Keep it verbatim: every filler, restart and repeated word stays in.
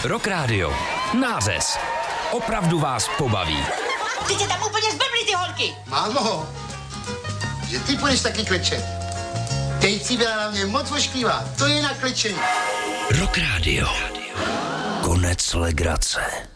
Rock Radio. Nářez. Opravdu vás pobaví. Ty tě tam úplně zblbli, ty holky. Mámo, že ty půjdeš taky klečet. Teď si byla na mě moc ošklivá, to je na klečení. Rock Radio. Konec legrace.